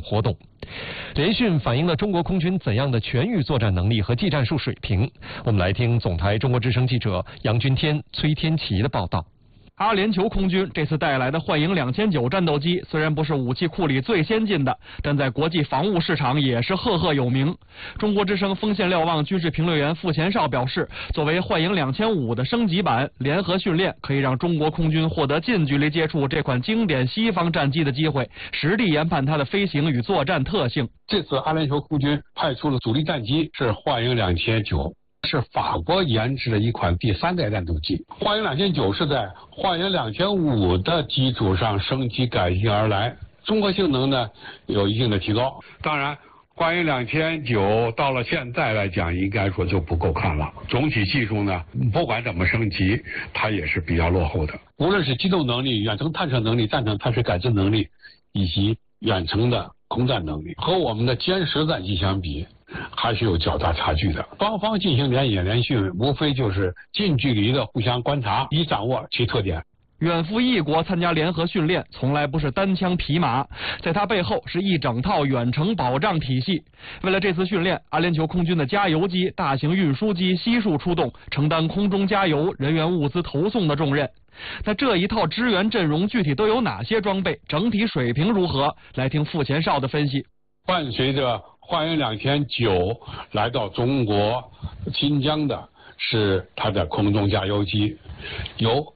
活动。联训反映了中国空军怎样的全域作战能力和技战术水平？我们来听总台中国之声记者杨军天、崔天琪的报道。 阿联酋空军这次带来的幻影2009战斗机，虽然不是武器库里最先进的，但在国际防务市场也是赫赫有名。中国之声锋线瞭望军事评论员傅前绍表示，作为幻影2005的升级版，联合训练可以让中国空军获得近距离接触这款经典西方战机的机会，实地研判它的飞行与作战特性。 这次阿联酋空军派出的主力战机是幻影2009。是法国研制的一款第3代战斗机，幻影2009是在幻影2005的基础上升级改进而来，综合性能呢有一定的提高。当然，幻影2009到了现在来讲，应该说就不够看了。总体技术呢，不管怎么升级，它也是比较落后的。无论是机动能力、远程探测能力、战场探测感知能力，以及远程的空战能力，和我们的歼10战机相比，还是有较大差距的。双方进行联演联训，无非就是近距离的互相观察，以掌握其特点。 远赴异国参加联合训练，从来不是单枪匹马，在它背后是一整套远程保障体系。为了这次训练，阿联酋空军的加油机、大型运输机悉数出动，承担空中加油、人员物资投送的重任。那这一套支援阵容具体都有哪些装备？整体水平如何？来听傅前绍的分析。 伴随着幻影2009来到中国新疆的是它的空中加油机，由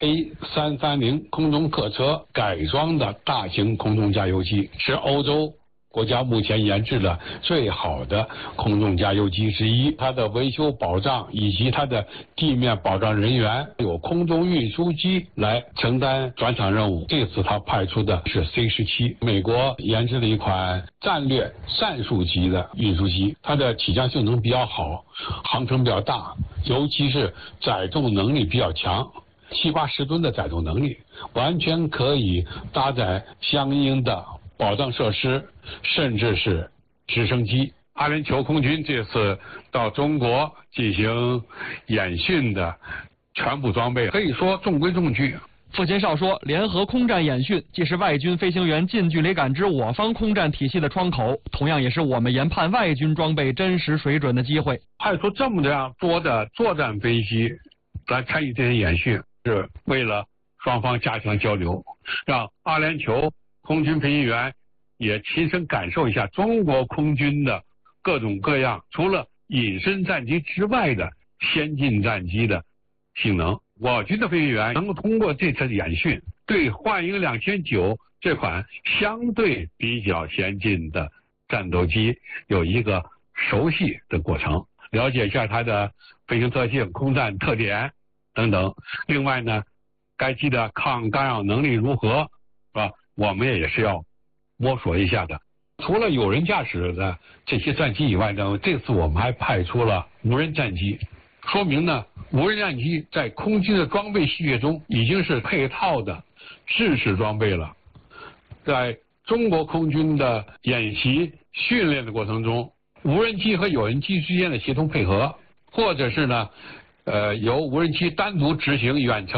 A330 空中客车改装的大型空中加油机，是欧洲国家目前研制的最好的空中加油机之一。它的维修保障以及它的地面保障人员有空中运输机来承担转场任务。这次它派出的是 C-17， 美国研制的一款战略战术级的运输机，它的起降性能比较好，航程比较大，尤其是载重能力比较强。70-80吨的载重能力，完全可以搭载相应的保障设施，甚至是直升机。阿联酋空军这次到中国进行演训的全部装备，可以说中规中矩。 傅前绍说，联合空战演训既是外军飞行员近距离感知我方空战体系的窗口，同样也是我们研判外军装备真实水准的机会。 派出这么多的作战飞机来参与这些演训，是为了双方加强交流，让阿联酋空军飞行员也亲身感受一下中国空军的各种各样除了隐身战机之外的先进战机的性能。我军的飞行员能够通过这次演训，对幻影2009这款相对比较先进的战斗机有一个熟悉的过程，了解一下它的飞行特性、空战特点等等。另外呢，该机的抗干扰能力如何，是吧？我们也是要摸索一下的。除了有人驾驶的这些战机以外呢，这次我们还派出了无人战机，说明呢，无人战机在空军的装备序列中已经是配套的制式装备了。在中国空军的演习训练的过程中，无人机和有人机之间的协同配合，或者是呢，由无人机单独执行远程